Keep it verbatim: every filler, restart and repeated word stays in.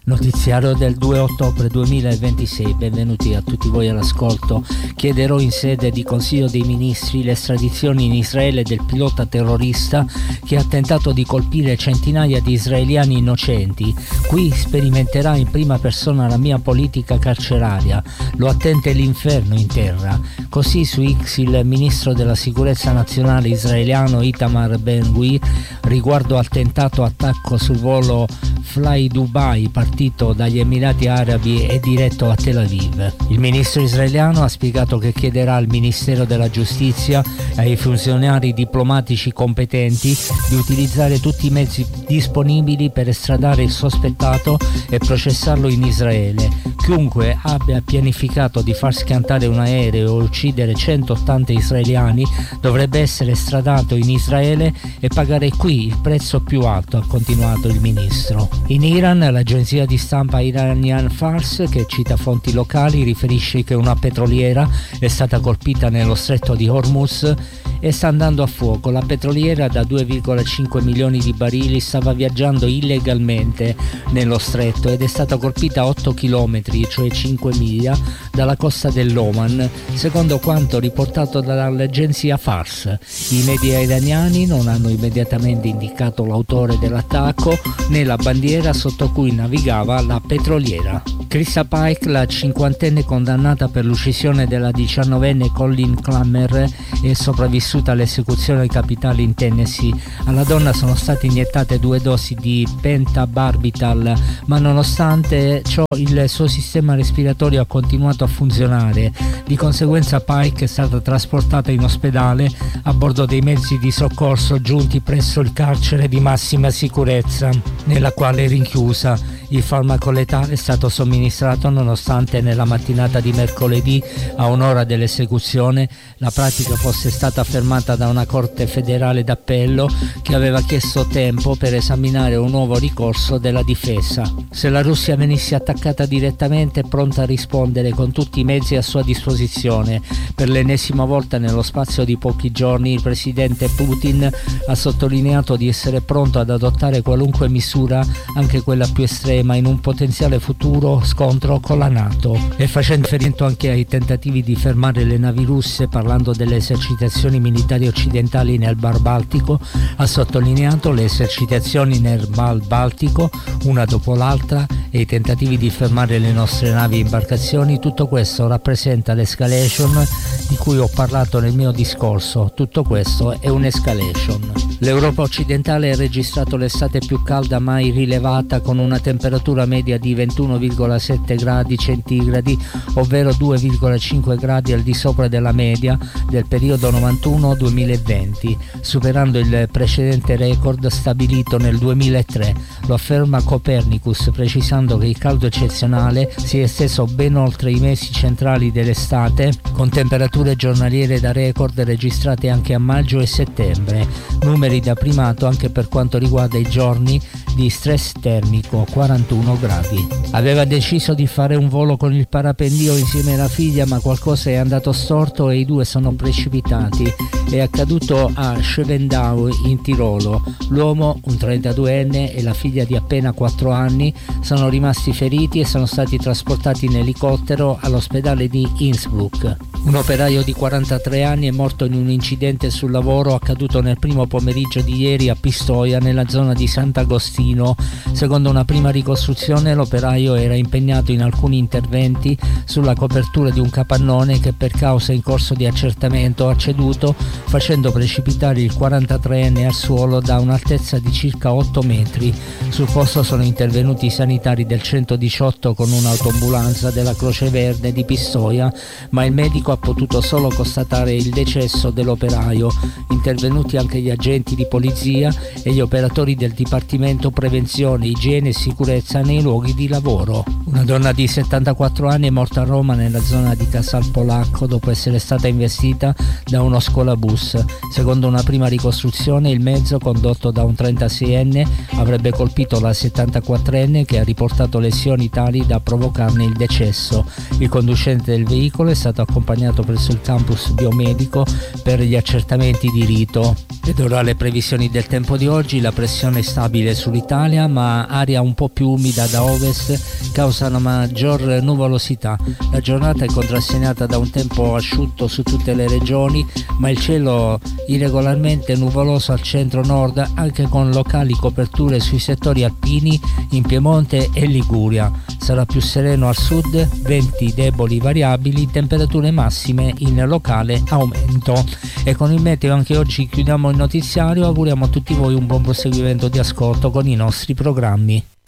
Notiziario del due ottobre duemilaventisei, benvenuti a tutti voi all'ascolto. Chiederò in sede di Consiglio dei Ministri l'estradizione in Israele del pilota terrorista che ha tentato di colpire centinaia di israeliani innocenti. Qui sperimenterà in prima persona la mia politica carceraria, lo attende l'inferno in terra. Così su X il ministro della sicurezza nazionale israeliano Itamar Ben-Gvir riguardo al tentato attacco sul volo Fly Dubai partito dagli Emirati Arabi e diretto a Tel Aviv. Il ministro israeliano ha spiegato che chiederà al Ministero della Giustizia e ai funzionari diplomatici competenti di utilizzare tutti i mezzi disponibili per estradare il sospettato e processarlo in Israele. Chiunque abbia pianificato di far schiantare un aereo o uccidere centottanta israeliani dovrebbe essere estradato in Israele e pagare qui il prezzo più alto, ha continuato il ministro. In Iran, l'agenzia di stampa Iranian Fars, che cita fonti locali, riferisce che una petroliera è stata colpita nello stretto di Hormuz e sta andando a fuoco. La petroliera da due virgola cinque milioni di barili stava viaggiando illegalmente nello stretto ed è stata colpita a otto chilometri, cioè cinque miglia, dalla costa dell'Oman, secondo quanto riportato dall'agenzia Fars. I media iraniani non hanno immediatamente indicato l'autore dell'attacco né la bandiera sotto cui navigava la petroliera. Krista Pike, la cinquantenne condannata per l'uccisione della diciannovenne Colleen Clammer, è sopravvissuta all'esecuzione capitale in Tennessee. Alla donna sono state iniettate due dosi di pentobarbital, ma nonostante ciò il suo sistema respiratorio ha continuato a funzionare. Di conseguenza Pike è stata trasportata in ospedale a bordo dei mezzi di soccorso giunti presso il carcere di massima sicurezza, nella quale è rinchiusa. Il farmaco letale è stato somministrato nonostante nella mattinata di mercoledì, a un'ora dell'esecuzione, la pratica fosse stata fermata da una corte federale d'appello che aveva chiesto tempo per esaminare un nuovo ricorso della difesa. Se la Russia venisse attaccata direttamente è pronta a rispondere con tutti i mezzi a sua disposizione. Per l'ennesima volta nello spazio di pochi giorni il presidente Putin ha sottolineato di essere pronto ad adottare qualunque misura, anche quella più estrema, in un potenziale futuro scontro con la NATO, e facendo riferimento anche ai tentativi di fermare le navi russe, parlando delle esercitazioni militari occidentali nel Mar Baltico, ha sottolineato le esercitazioni nel Mar Baltico una dopo l'altra e i tentativi di fermare le nostre navi e imbarcazioni. Tutto questo rappresenta l'escalation di cui ho parlato nel mio discorso. Tutto questo è un'escalation. L'Europa occidentale ha registrato l'estate più calda mai rilevata, con una temperatura media di ventuno virgola sette gradi centigradi, ovvero due virgola cinque gradi al di sopra della media del periodo novantuno duemilaventi, superando il precedente record stabilito nel duemilatré. Lo afferma Copernicus, precisando che il caldo eccezionale si è esteso ben oltre i mesi centrali dell'estate, con temperature giornaliere da record registrate anche a maggio e settembre, numeri da primato anche per quanto riguarda i giorni di stress termico, quarantuno gradi. Aveva deciso di fare un volo con il parapendio insieme alla figlia, ma qualcosa è andato storto e i due sono precipitati. È accaduto a Schwendau in Tirolo. L'uomo, un trentaduenne, e la figlia di appena quattro anni sono rimasti feriti e sono stati trasportati in elicottero all'ospedale di Innsbruck. Un operaio di quarantatré anni è morto in un incidente sul lavoro accaduto nel primo pomeriggio di ieri a Pistoia, nella zona di Sant'Agostino. Secondo una prima ricostruzione, l'operaio era impegnato in alcuni interventi sulla copertura di un capannone che, per causa in corso di accertamento, ha ceduto, facendo precipitare il quarantatreenne al suolo da un'altezza di circa otto metri. Sul posto sono intervenuti i sanitari del centodiciotto con un'autoambulanza della Croce Verde di Pistoia, ma il medico ha potuto solo constatare il decesso dell'operaio. Intervenuti anche gli agenti di polizia e gli operatori del Dipartimento Prevenzione, Igiene e Sicurezza nei luoghi di lavoro. Una donna di settantaquattro anni è morta a Roma nella zona di Casal Polacco dopo essere stata investita da uno scolabus. Secondo una prima ricostruzione, il mezzo, condotto da un trentaseienne, avrebbe colpito la settantaquattrenne che ha riportato lesioni tali da provocarne il decesso. Il conducente del veicolo è stato accompagnato presso il campus biomedico per gli accertamenti di rito. Ed ora le previsioni del tempo di oggi: la pressione è stabile sull'Italia, ma aria un po' più umida da ovest causa una maggior nuvolosità. La giornata è contrassegnata da un tempo asciutto su tutte le regioni, ma il cielo irregolarmente nuvoloso al centro-nord, anche con locali coperture sui settori alpini in Piemonte e Liguria. Sarà più sereno al sud, venti deboli variabili, temperature massime in locale aumento. E con il meteo anche oggi chiudiamo il notiziario. Auguriamo a tutti voi un buon proseguimento di ascolto con i nostri programmi.